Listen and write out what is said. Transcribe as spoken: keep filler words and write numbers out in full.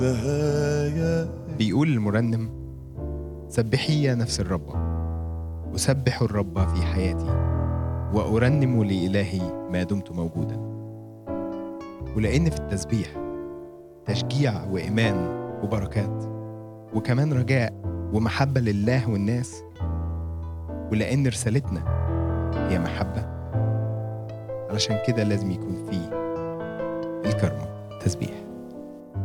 نهاية. بيقول المرنم: سبحي يا نفس الرب، أسبح الرب في حياتي، وأرنم لإلهي ما دمت موجودا. ولأن في التسبيح تشجيع وإيمان وبركات، وكمان رجاء ومحبة لله والناس. ولأن رسالتنا هي محبة، علشان كده لازم يكون فيه الكرمة تسبيح.